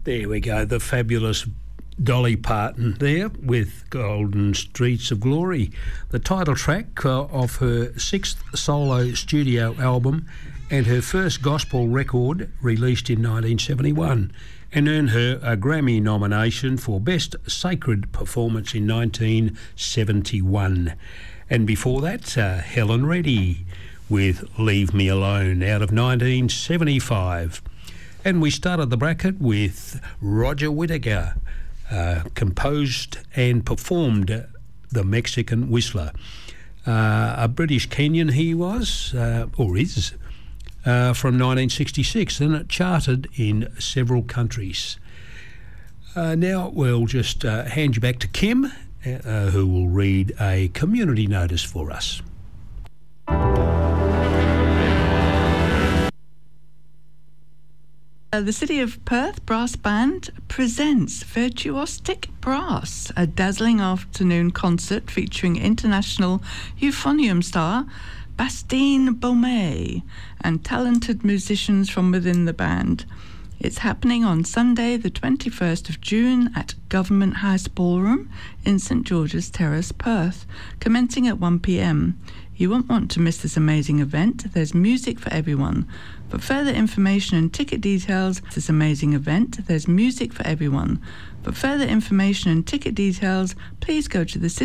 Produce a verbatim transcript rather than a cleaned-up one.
There we go, the fabulous Dolly Parton there with Golden Streets of Glory, the title track uh, of her sixth solo studio album and her first gospel record released in nineteen seventy-one, and earned her a Grammy nomination for Best Sacred Performance in nineteen seventy-one. And before that, uh, Helen Reddy with Leave Me Alone out of nineteen seventy-five. And we started the bracket with Roger Whittaker, uh, composed and performed the Mexican Whistler. Uh, a British Kenyan he was, uh, or is, uh, from nineteen sixty-six, and it charted in several countries. Uh, now we'll just uh, hand you back to Kim, uh, who will read a community notice for us. The City of Perth Brass Band presents Virtuostic Brass, a dazzling afternoon concert featuring international euphonium star Bastien Baumet and talented musicians from within the band. It's happening on Sunday, the twenty-first of June at Government House Ballroom in St George's Terrace, Perth, commencing at one p m. You won't want to miss this amazing event. There's music for everyone. For further information and ticket details, this amazing event, there's music for everyone. For further information and ticket details, please go to the City